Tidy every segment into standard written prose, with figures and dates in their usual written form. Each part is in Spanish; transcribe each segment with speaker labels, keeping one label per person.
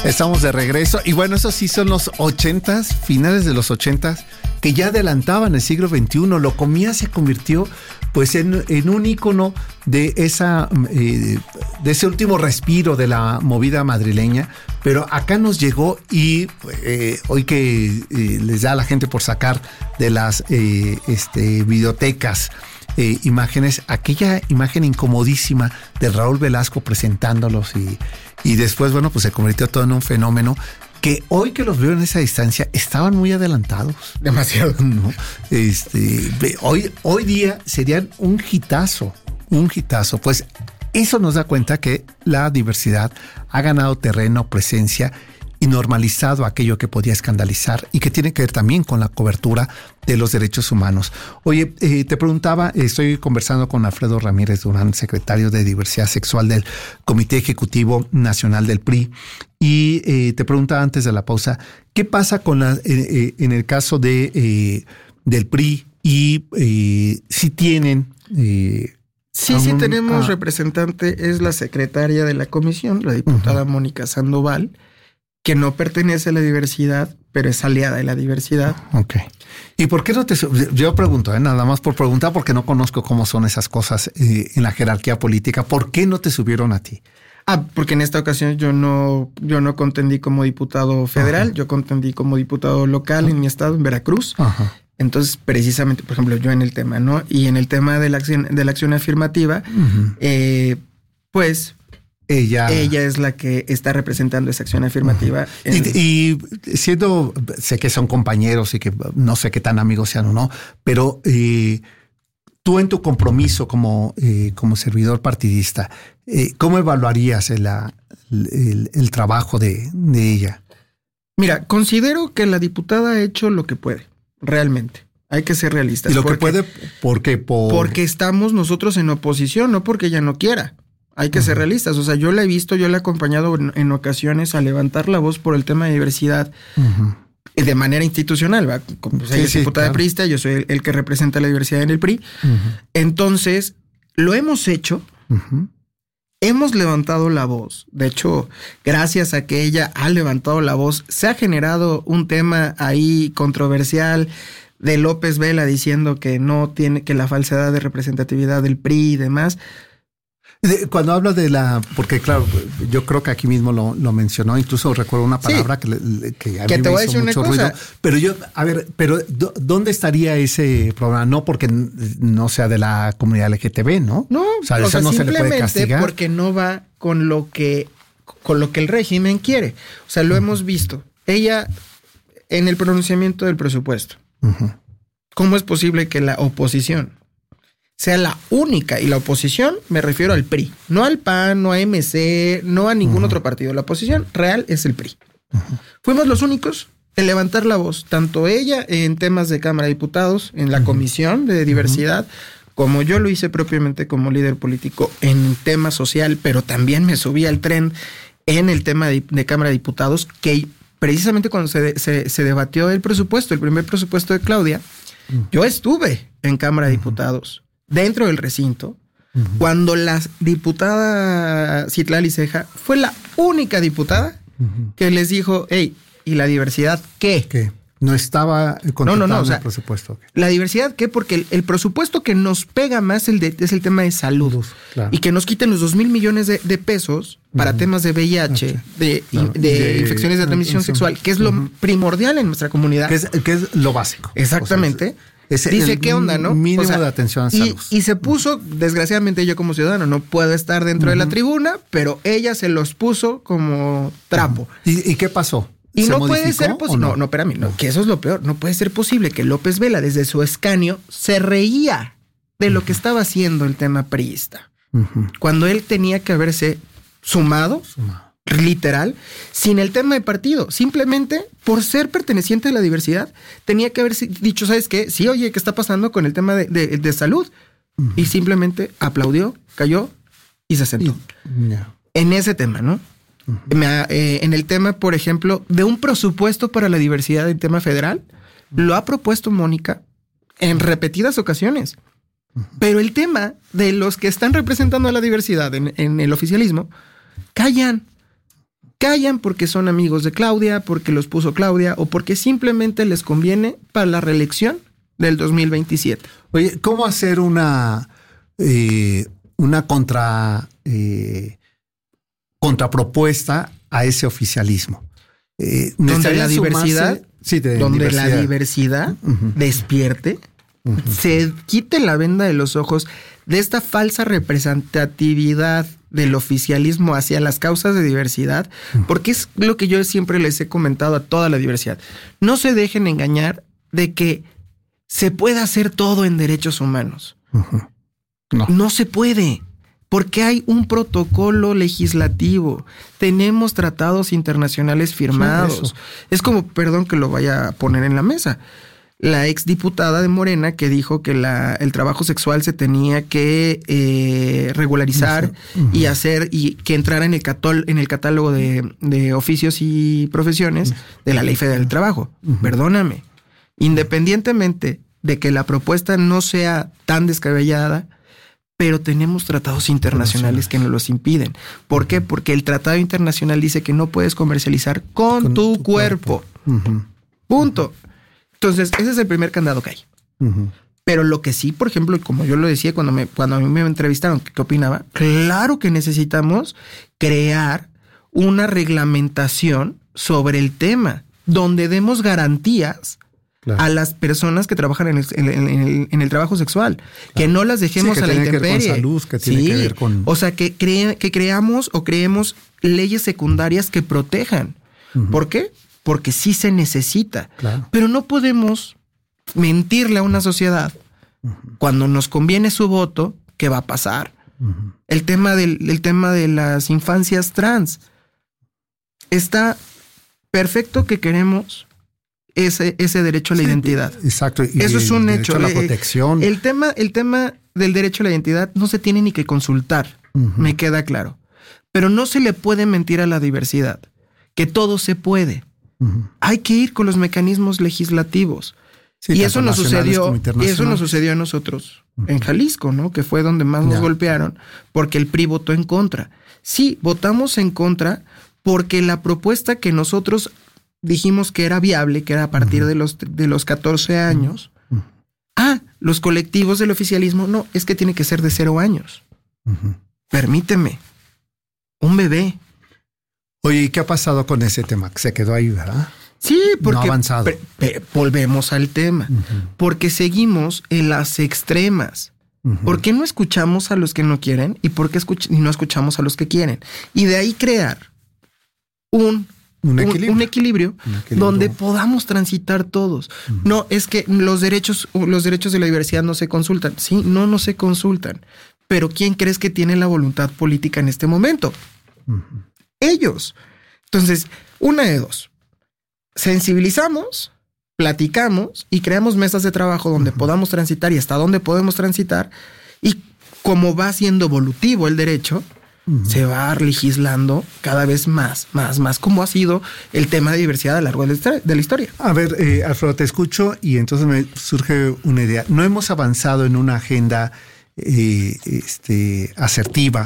Speaker 1: Estamos de regreso y bueno, esos sí son los 80s, finales de los 80s, que ya adelantaban el siglo XXI. Locomía se convirtió pues en un ícono de ese último respiro de la movida madrileña, pero acá nos llegó y hoy que les da a la gente por sacar de las videotecas imágenes, aquella imagen incomodísima de Raúl Velasco presentándolos y después, bueno, pues se convirtió todo en un fenómeno que hoy que los veo en esa distancia estaban muy adelantados.
Speaker 2: Demasiado.
Speaker 1: ¿No? Hoy día serían un hitazo. Pues eso nos da cuenta que la diversidad ha ganado terreno, presencia y normalizado aquello que podía escandalizar y que tiene que ver también con la cobertura de los derechos humanos. Oye, te preguntaba, estoy conversando con Alfredo Ramírez Durán, secretario de Diversidad Sexual del Comité Ejecutivo Nacional del PRI, y te preguntaba antes de la pausa, ¿qué pasa con en el caso del PRI y si tienen...
Speaker 2: Sí tenemos representante, es la secretaria de la comisión, la diputada Mónica Sandoval, que no pertenece a la diversidad, pero es aliada de la diversidad.
Speaker 1: Ok. ¿Y por qué no te... Yo pregunto, nada más por preguntar, porque no conozco cómo son esas cosas en la jerarquía política. ¿Por qué no te subieron a ti?
Speaker 2: Porque en esta ocasión yo no contendí como diputado federal, yo contendí como diputado local en mi estado, en Veracruz. Ajá. Entonces, precisamente, por ejemplo, yo en el tema, ¿no? Y en el tema de la acción afirmativa, pues... Ella es la que está representando esa acción afirmativa.
Speaker 1: Y siendo, sé que son compañeros y que no sé qué tan amigos sean o no, pero tú en tu compromiso como servidor partidista, ¿cómo evaluarías el trabajo de ella?
Speaker 2: Mira, considero que la diputada ha hecho lo que puede, realmente. Hay que ser realistas.
Speaker 1: ¿Y lo que puede? ¿Por qué?
Speaker 2: Porque estamos nosotros en oposición, no porque ella no quiera. Hay que ser realistas. O sea, yo la he visto, yo la he acompañado en ocasiones a levantar la voz por el tema de diversidad de manera institucional, ¿va? Como pues, ella es diputada de priista, yo soy el que representa la diversidad en el PRI. Entonces, lo hemos hecho. Hemos levantado la voz. De hecho, gracias a que ella ha levantado la voz, se ha generado un tema ahí controversial de López Vela diciendo que no tiene, que la falsedad de representatividad del PRI y demás.
Speaker 1: Cuando habla de porque claro, yo creo que aquí mismo lo mencionó, incluso recuerdo una palabra que a mí me hizo mucho ruido. Pero ¿dónde estaría ese programa? No porque no sea de la comunidad LGTB, ¿no?
Speaker 2: No,
Speaker 1: o sea no se le puede castigar.
Speaker 2: Porque no va con lo que el régimen quiere. O sea, lo hemos visto. Ella, en el pronunciamiento del presupuesto, ¿cómo es posible que la oposición sea la única? Y la oposición, me refiero al PRI, no al PAN, no a MC, no a ningún otro partido. La oposición real es el PRI. Fuimos los únicos en levantar la voz, tanto ella en temas de Cámara de Diputados, en la Comisión de Diversidad, como yo lo hice propiamente como líder político en tema social, pero también me subí al tren en el tema de Cámara de Diputados, que precisamente cuando se debatió el presupuesto, el primer presupuesto de Claudia, yo estuve en Cámara de Diputados, dentro del recinto, cuando la diputada Citlali Ceja fue la única diputada que les dijo, hey, ¿y la diversidad qué?
Speaker 1: ¿Qué? No estaba contemplado en el presupuesto.
Speaker 2: ¿La diversidad qué? Porque el presupuesto que nos pega más es el tema de salud. Claro. Y que nos quiten los 2,000 millones de pesos para temas de VIH, de infecciones de transmisión sexual, que es lo primordial en nuestra comunidad.
Speaker 1: Que es lo básico.
Speaker 2: Exactamente.
Speaker 1: O sea,
Speaker 2: dice, ¿qué onda, no?
Speaker 1: Mínimo de atención a salud.
Speaker 2: Y se puso, desgraciadamente yo como ciudadano no puedo estar dentro de la tribuna, pero ella se los puso como trapo.
Speaker 1: ¿Y qué pasó?
Speaker 2: Y no puede ser posible. No, espérame, no, que eso es lo peor. No puede ser posible que López Vela, desde su escaño, se reía de lo que estaba haciendo el tema priista. Cuando él tenía que haberse sumado, literal, sin el tema de partido. Simplemente por ser perteneciente a la diversidad, tenía que haberse dicho, ¿sabes qué? Sí, oye, ¿qué está pasando con el tema de salud? Y simplemente aplaudió, cayó y se sentó. En ese tema, ¿no? En el tema, por ejemplo, de un presupuesto para la diversidad en tema federal, lo ha propuesto Mónica en repetidas ocasiones. Pero el tema de los que están representando a la diversidad en el oficialismo, callan. callan porque son amigos de Claudia, porque los puso Claudia o porque simplemente les conviene para la reelección del 2027.
Speaker 1: Oye, ¿cómo hacer una contrapropuesta a ese oficialismo?
Speaker 2: Donde la diversidad, diversidad despierte, se quite la venda de los ojos de esta falsa representatividad del oficialismo hacia las causas de diversidad, porque es lo que yo siempre les he comentado a toda la diversidad. No se dejen engañar de que se puede hacer todo en derechos humanos. No se puede, porque hay un protocolo legislativo. Tenemos tratados internacionales firmados. Es como, perdón que lo vaya a poner en la mesa, la exdiputada de Morena que dijo que el trabajo sexual se tenía que regularizar y hacer, y que entrara en el catálogo de oficios y profesiones de la Ley Federal del Trabajo. Perdóname. Independientemente de que la propuesta no sea tan descabellada, pero tenemos tratados internacionales que nos los impiden. ¿Por qué? Porque el tratado internacional dice que no puedes comercializar con tu cuerpo. Punto. Entonces, ese es el primer candado que hay. Pero lo que sí, por ejemplo, como yo lo decía cuando a mí me entrevistaron, ¿qué opinaba? Claro que necesitamos crear una reglamentación sobre el tema, donde demos garantías a las personas que trabajan en el trabajo sexual, que no las dejemos a la intemperie.
Speaker 1: Que tiene que ver con salud, que tiene que ver con...
Speaker 2: O sea, que creamos o creemos leyes secundarias que protejan. ¿Por qué? Porque sí se necesita. Claro. Pero no podemos mentirle a una sociedad cuando nos conviene su voto, ¿qué va a pasar? El tema de las infancias trans. Está perfecto que queremos ese derecho a la identidad.
Speaker 1: Exacto. Y
Speaker 2: eso es un hecho.
Speaker 1: La protección.
Speaker 2: El tema del derecho a la identidad no se tiene ni que consultar, me queda claro. Pero no se le puede mentir a la diversidad, que todo se puede. Hay que ir con los mecanismos legislativos. Sí, y eso nos sucedió a nosotros en Jalisco, ¿no? Que fue donde más nos golpearon, porque el PRI votó en contra. Sí, votamos en contra porque la propuesta que nosotros dijimos que era viable, que era a partir de los 14 años. Los colectivos del oficialismo, no, es que tiene que ser de 0 años. Permíteme. Un bebé.
Speaker 1: Oye, ¿y qué ha pasado con ese tema? Se quedó ahí, ¿verdad?
Speaker 2: Sí, porque
Speaker 1: no ha avanzado.
Speaker 2: Volvemos al tema. Porque seguimos en las extremas. ¿Por qué no escuchamos a los que no quieren y por qué no escuchamos a los que quieren? Y de ahí crear un equilibrio donde podamos transitar todos. No, es que los derechos de la diversidad no se consultan. Sí, no se consultan. Pero ¿quién crees que tiene la voluntad política en este momento? Ellos. Entonces, una de dos. Sensibilizamos, platicamos y creamos mesas de trabajo donde podamos transitar y hasta donde podemos transitar. Y como va siendo evolutivo el derecho, se va legislando cada vez más, como ha sido el tema de diversidad a lo largo de la historia.
Speaker 1: A ver, Alfredo, te escucho y entonces me surge una idea. No hemos avanzado en una agenda asertiva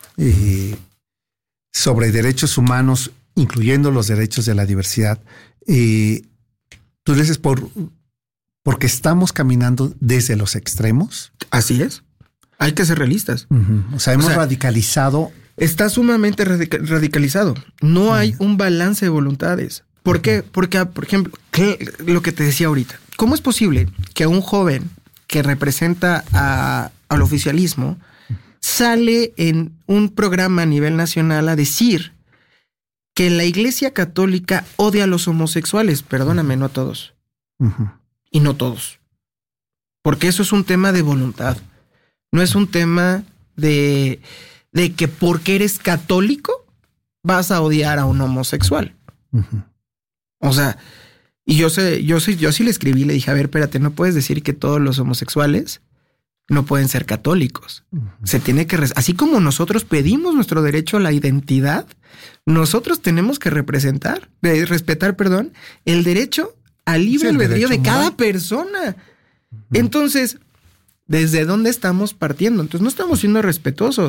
Speaker 1: sobre derechos humanos, incluyendo los derechos de la diversidad. ¿Tú dices porque estamos caminando desde los extremos?
Speaker 2: Así es. Hay que ser realistas.
Speaker 1: O sea, hemos radicalizado.
Speaker 2: Está sumamente radicalizado. No hay un balance de voluntades. ¿Por qué? Porque, por ejemplo, lo que te decía ahorita. ¿Cómo es posible que un joven que representa al oficialismo sale en un programa a nivel nacional a decir que la Iglesia Católica odia a los homosexuales? Perdóname, no a todos. Y no todos. Porque eso es un tema de voluntad. No es un tema de que porque eres católico vas a odiar a un homosexual. O sea, y yo sí le escribí, le dije, a ver, espérate, no puedes decir que todos los homosexuales no pueden ser católicos. Se tiene que, así como nosotros pedimos nuestro derecho a la identidad, nosotros tenemos que respetar, el derecho al libre albedrío de cada persona. Entonces, ¿desde dónde estamos partiendo? Entonces, no estamos siendo respetuosos.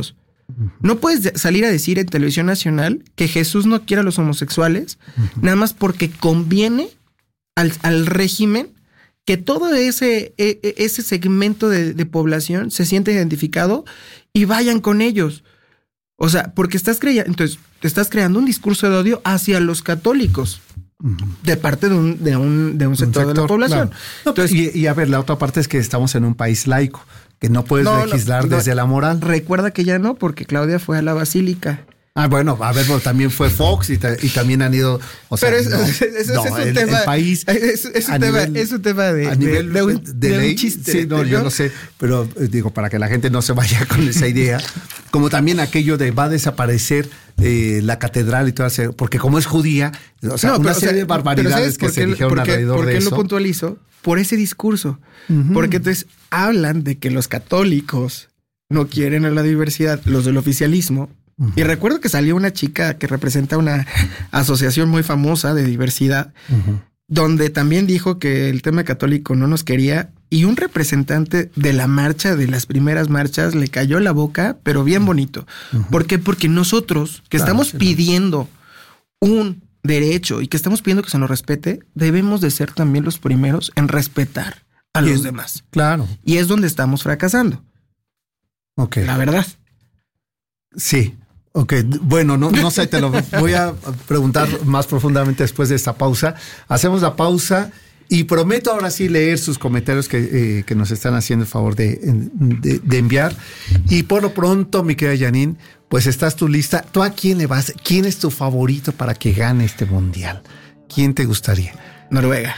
Speaker 2: No puedes salir a decir en televisión nacional que Jesús no quiere a los homosexuales, nada más porque conviene al régimen que todo ese segmento de población se siente identificado y vayan con ellos. O sea, porque entonces te estás creando un discurso de odio hacia los católicos de parte de un sector de la población.
Speaker 1: Claro. No, entonces, y a ver, la otra parte es que estamos en un país laico, que no puedes legislar desde la moral.
Speaker 2: Recuerda que ya no, porque Claudia fue a la basílica.
Speaker 1: Ah, bueno, a ver, pero también fue Fox y también han ido. O sea,
Speaker 2: pero es un tema.
Speaker 1: El país.
Speaker 2: Es un tema de
Speaker 1: ley.
Speaker 2: Un chiste.
Speaker 1: Sí, no, yo no sé, pero digo, para que la gente no se vaya con esa idea. Como también aquello de va a desaparecer la catedral y todo eso, porque como es judía, o sea, una serie de barbaridades que se dijeron alrededor de eso.
Speaker 2: ¿Por qué lo puntualizo? Por ese discurso. Porque entonces hablan de que los católicos no quieren a la diversidad, los del oficialismo. Y recuerdo que salió una chica que representa una asociación muy famosa de diversidad, donde también dijo que el tema católico no nos quería, y un representante de la marcha, de las primeras marchas, le cayó la boca, pero bien bonito. ¿Por qué? Porque nosotros, que estamos pidiendo un derecho y que estamos pidiendo que se nos respete, debemos de ser también los primeros en respetar a los demás.
Speaker 1: Claro.
Speaker 2: Y es donde estamos fracasando.
Speaker 1: Ok.
Speaker 2: La verdad.
Speaker 1: Sí. Ok, bueno, no sé, te lo voy a preguntar más profundamente después de esta pausa. Hacemos la pausa y prometo ahora sí leer sus comentarios que nos están haciendo el favor de enviar. Y por lo pronto, mi querida Janine, pues estás tu lista. ¿Tú a quién le vas? ¿Quién es tu favorito para que gane este mundial? ¿Quién te gustaría?
Speaker 2: Noruega.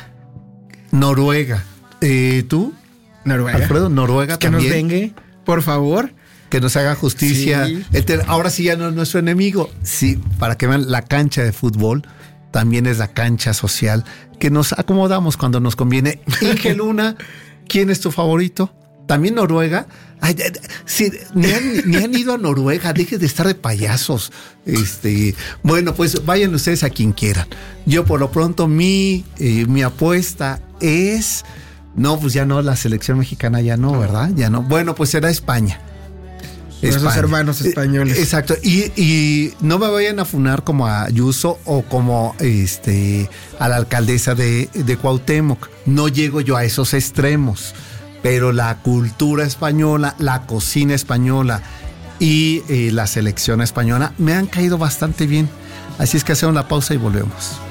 Speaker 1: ¿Tú?
Speaker 2: Noruega.
Speaker 1: Alfredo, Noruega
Speaker 2: que
Speaker 1: también.
Speaker 2: Que nos vengue, por favor.
Speaker 1: Que nos haga justicia.
Speaker 2: Sí.
Speaker 1: Ahora sí ya no es nuestro enemigo. Sí, para que vean, la cancha de fútbol también es la cancha social que nos acomodamos cuando nos conviene. Inge Luna, ¿quién es tu favorito? ¿También Noruega? Ay, sí, ni han ido a Noruega, dejen de estar de payasos. Bueno, pues vayan ustedes a quien quieran. Yo por lo pronto mi apuesta es... No, pues ya no, la selección mexicana ya no, ¿verdad? Ya no. Bueno, pues será España.
Speaker 2: Esos hermanos españoles.
Speaker 1: Exacto. Y no me vayan a funar como a Ayuso o como a la alcaldesa de Cuauhtémoc. No llego yo a esos extremos. Pero la cultura española, la cocina española y la selección española me han caído bastante bien. Así es que hacemos la pausa y volvemos.